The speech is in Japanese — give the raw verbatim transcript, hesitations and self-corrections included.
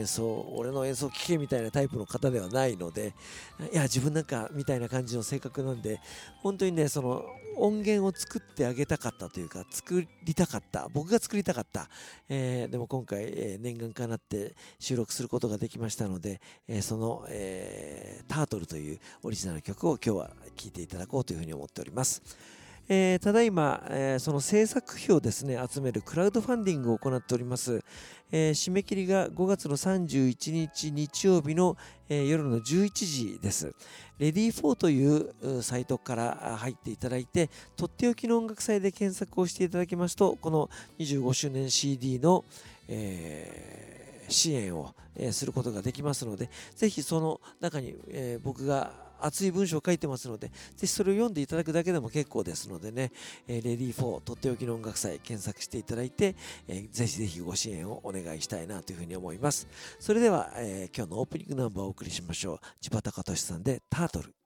演奏、俺の演奏聴けみたいなタイプの方ではないので、いや、自分なんかみたいな感じの性格なんで、本当にね、その音源を作ってあげたかったというか、作りたかった、僕が作りたかった、えー、でも今回、えー、念願かなって収録することができましたので、えー、その、えー、タートルというオリジナル曲を今日は聴いていただこうというふうに思っております。えー、ただいま、えー、その制作費をですね、集めるクラウドファンディングを行っております。えー、締め切りがごがつのさんじゅういちにち日曜日の、えー、夜のじゅういちじです。レディーフォーというサイトから入っていただいて、とっておきの音楽祭で検索をしていただきますと、このにじゅうごしゅうねん シーディー の、えー、支援を、えー、することができますので、ぜひその中に、えー、僕が熱い文章を書いてますので、ぜひそれを読んでいただくだけでも結構ですのでね、えー、レディーフォーとっておきの音楽祭検索していただいて、えー、ぜひぜひご支援をお願いしたいなというふうに思います。それでは、えー、今日のオープニングナンバーをお送りしましょう。千葉隆俊さんでタートル。